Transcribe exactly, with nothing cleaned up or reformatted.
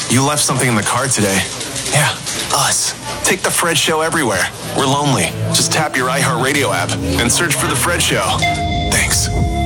You left something in the car today. Yeah, us. Take the Fred Show everywhere. We're lonely. Just tap your iHeartRadio app and search for The Fred Show. Thanks.